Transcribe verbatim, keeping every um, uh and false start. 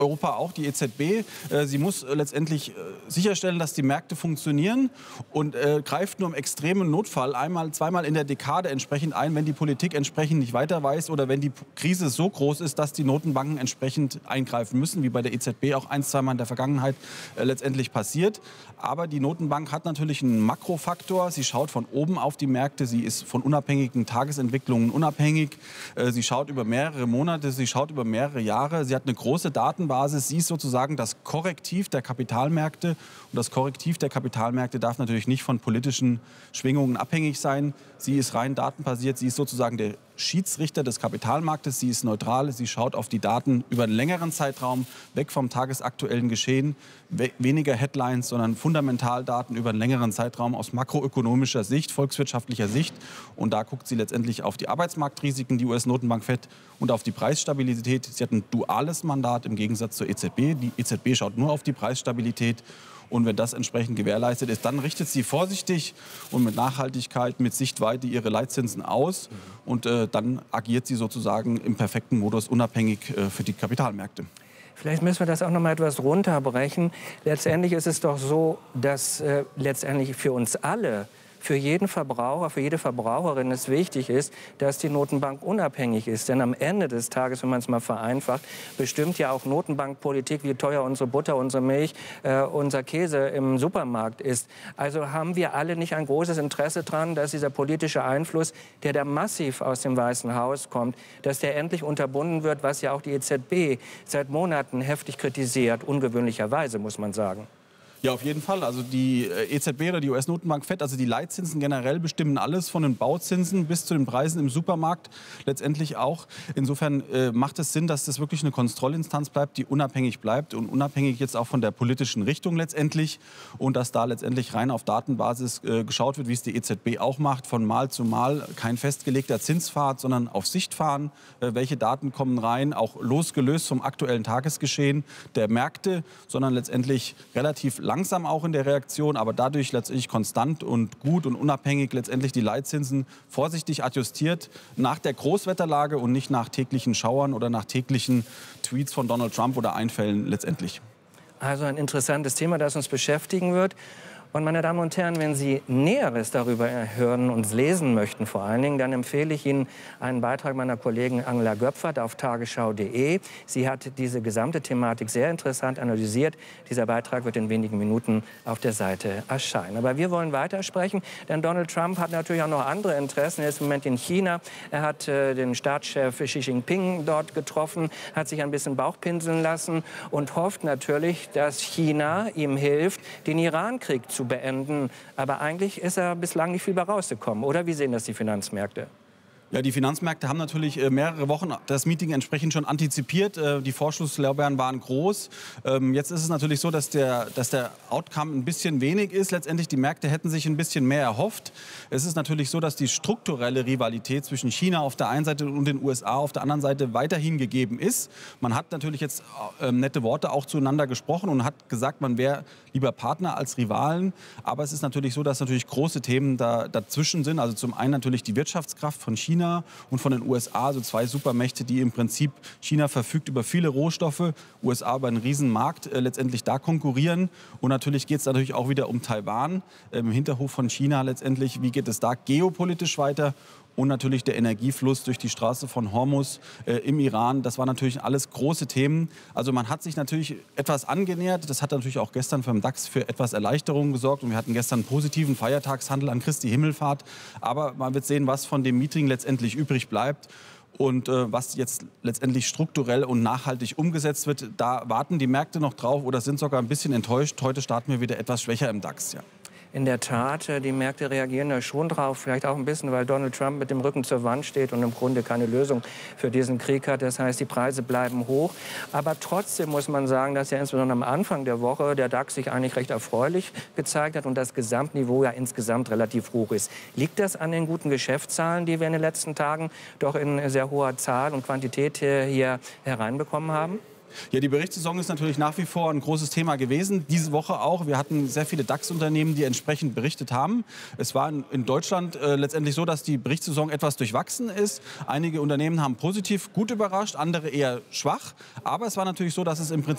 Europa auch, die E Z B. Äh, sie muss äh, letztendlich äh, sicherstellen, dass die Märkte funktionieren und äh, greift nur im extremen Notfall einmal, zweimal in der Dekade entsprechend ein, wenn die Politik entsprechend nicht weiter weiß oder wenn die Krise so groß ist, dass die Notenbanken entsprechend eingreifen müssen, wie bei der E Z B auch ein, zweimal in der Vergangenheit äh, letztendlich passiert. Aber die Notenbank hat natürlich einen Makrofaktor. Sie schaut von oben auf die Märkte. Sie ist von unabhängigen Tagesentwicklungen unabhängig. Äh, sie schaut über mehrere Monate, sie schaut über mehrere Jahre. Sie hat eine große Datenbasis. Sie ist sozusagen das Korrektiv der Kapitalmärkte. Und das Korrektiv der Kapitalmärkte darf natürlich nicht von politischen Schwingungen abhängig sein. Sie ist rein datenbasiert. Sie ist sozusagen der Schiedsrichter des Kapitalmarktes. Sie ist neutral. Sie schaut auf die Daten über einen längeren Zeitraum, weg vom tagesaktuellen Geschehen. We weniger Headlines, sondern Fundamentaldaten über einen längeren Zeitraum aus makroökonomischer Sicht, volkswirtschaftlicher Sicht. Und da guckt sie letztendlich auf die Arbeitsmarktrisiken, die U S-Notenbank Fed, und auf die Preisstabilität. Sie hat ein duales Mandat im Gegensatz zur E Z B. Die E Z B schaut nur auf die Preisstabilität. Und wenn das entsprechend gewährleistet ist, dann richtet sie vorsichtig und mit Nachhaltigkeit, mit Sichtweite ihre Leitzinsen aus. Und äh, dann agiert sie sozusagen im perfekten Modus unabhängig äh, für die Kapitalmärkte. Vielleicht müssen wir das auch noch mal etwas runterbrechen. Letztendlich ist es doch so, dass äh, letztendlich für uns alle, für jeden Verbraucher, für jede Verbraucherin es wichtig ist, dass die Notenbank unabhängig ist. Denn am Ende des Tages, wenn man es mal vereinfacht, bestimmt ja auch Notenbankpolitik, wie teuer unsere Butter, unsere Milch, äh, unser Käse im Supermarkt ist. Also haben wir alle nicht ein großes Interesse daran, dass dieser politische Einfluss, der da massiv aus dem Weißen Haus kommt, dass der endlich unterbunden wird, was ja auch die E Z B seit Monaten heftig kritisiert, ungewöhnlicherweise, muss man sagen. Ja, auf jeden Fall. Also die E Z B oder die U S-Notenbank Fed, also die Leitzinsen generell bestimmen alles, von den Bauzinsen bis zu den Preisen im Supermarkt letztendlich auch. Insofern äh, macht es Sinn, dass das wirklich eine Kontrollinstanz bleibt, die unabhängig bleibt und unabhängig jetzt auch von der politischen Richtung letztendlich. Und dass da letztendlich rein auf Datenbasis äh, geschaut wird, wie es die E Z B auch macht, von Mal zu Mal. Kein festgelegter Zinspfad, sondern auf Sicht fahren. Äh, welche Daten kommen rein, auch losgelöst vom aktuellen Tagesgeschehen der Märkte, sondern letztendlich relativ langsam auch in der Reaktion, aber dadurch letztendlich konstant und gut und unabhängig letztendlich die Leitzinsen vorsichtig adjustiert nach der Großwetterlage und nicht nach täglichen Schauern oder nach täglichen Tweets von Donald Trump oder Einfällen letztendlich. Also ein interessantes Thema, das uns beschäftigen wird. Und meine Damen und Herren, wenn Sie Näheres darüber hören und lesen möchten vor allen Dingen, dann empfehle ich Ihnen einen Beitrag meiner Kollegin Angela Göpfert auf tagesschau punkt de. Sie hat diese gesamte Thematik sehr interessant analysiert. Dieser Beitrag wird in wenigen Minuten auf der Seite erscheinen. Aber wir wollen weitersprechen, denn Donald Trump hat natürlich auch noch andere Interessen. Er ist im Moment in China. Er hat äh, den Staatschef Xi Jinping dort getroffen, hat sich ein bisschen Bauchpinseln lassen und hofft natürlich, dass China ihm hilft, den Iran-Krieg zu beenden. Aber eigentlich ist er bislang nicht viel bei rausgekommen. Oder wie sehen das die Finanzmärkte? Ja, die Finanzmärkte haben natürlich äh, mehrere Wochen das Meeting entsprechend schon antizipiert. Äh, die Vorschusslorbeeren waren groß. Ähm, jetzt ist es natürlich so, dass der, dass der Outcome ein bisschen wenig ist. Letztendlich, die Märkte hätten sich ein bisschen mehr erhofft. Es ist natürlich so, dass die strukturelle Rivalität zwischen China auf der einen Seite und den U S A auf der anderen Seite weiterhin gegeben ist. Man hat natürlich jetzt äh, nette Worte auch zueinander gesprochen und hat gesagt, man wäre lieber Partner als Rivalen. Aber es ist natürlich so, dass natürlich große Themen da, dazwischen sind. Also zum einen natürlich die Wirtschaftskraft von China und von den U S A, also zwei Supermächte, die im Prinzip, China verfügt über viele Rohstoffe, U S A über einen Riesenmarkt, äh, letztendlich da konkurrieren. Und natürlich geht es natürlich auch wieder um Taiwan, äh, im Hinterhof von China letztendlich. Wie geht es da geopolitisch weiter? Und natürlich der Energiefluss durch die Straße von Hormuz äh, im Iran. Das waren natürlich alles große Themen. Also man hat sich natürlich etwas angenähert. Das hat natürlich auch gestern für den DAX für etwas Erleichterung gesorgt. Und wir hatten gestern einen positiven Feiertagshandel an Christi Himmelfahrt. Aber man wird sehen, was von dem Meeting letztendlich übrig bleibt. Und äh, was jetzt letztendlich strukturell und nachhaltig umgesetzt wird, da warten die Märkte noch drauf oder sind sogar ein bisschen enttäuscht. Heute starten wir wieder etwas schwächer im DAX. Ja. In der Tat, die Märkte reagieren da schon drauf, vielleicht auch ein bisschen, weil Donald Trump mit dem Rücken zur Wand steht und im Grunde keine Lösung für diesen Krieg hat. Das heißt, die Preise bleiben hoch. Aber trotzdem muss man sagen, dass ja insbesondere am Anfang der Woche der DAX sich eigentlich recht erfreulich gezeigt hat und das Gesamtniveau ja insgesamt relativ hoch ist. Liegt das an den guten Geschäftszahlen, die wir in den letzten Tagen doch in sehr hoher Zahl und Quantität hier hereinbekommen haben? Ja, die Berichtssaison ist natürlich nach wie vor ein großes Thema gewesen. Diese Woche auch. Wir hatten sehr viele DAX-Unternehmen, die entsprechend berichtet haben. Es war in Deutschland äh, letztendlich so, dass die Berichtssaison etwas durchwachsen ist. Einige Unternehmen haben positiv gut überrascht, andere eher schwach. Aber es war natürlich so, dass es im Prinzip